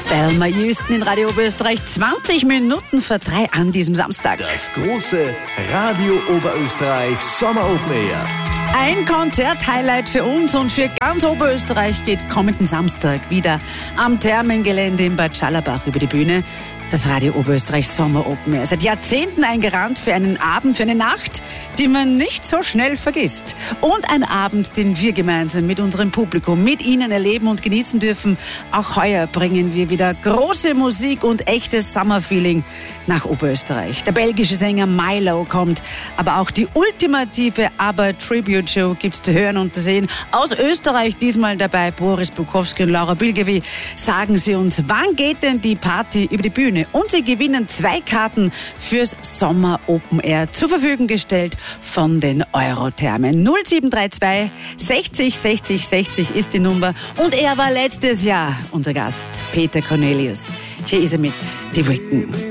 Thelma Houston in Radio Oberösterreich, 20 Minuten vor 3 an diesem Samstag. Das große Radio Oberösterreich Sommer Open Air. Ein Konzert-Highlight für uns und für ganz Oberösterreich geht kommenden Samstag wieder am Thermengelände in Bad Schallerbach über die Bühne. Das Radio Oberösterreich Sommer Open Air. Seit Jahrzehnten eingerahmt für einen Abend, für eine Nacht, die man nicht so schnell vergisst. Und ein Abend, den wir gemeinsam mit unserem Publikum, mit Ihnen erleben und genießen dürfen. Auch heuer bringen wir wieder große Musik und echtes Summer-Feeling nach Oberösterreich. Der belgische Sänger Milo kommt, aber auch die ultimative ABBA-Tribute-Show gibt's zu hören und zu sehen. Aus Österreich diesmal dabei Boris Bukowski und Laura Bilgewie. Sagen Sie uns, wann geht denn die Party über die Bühne? Und Sie gewinnen 2 Karten fürs Sommer Open Air, zur Verfügung gestellt von den Eurothermen. 0732 60 60 60 ist die Nummer. Und er war letztes Jahr unser Gast, Peter Cornelius. Hier ist er mit Die Wicken.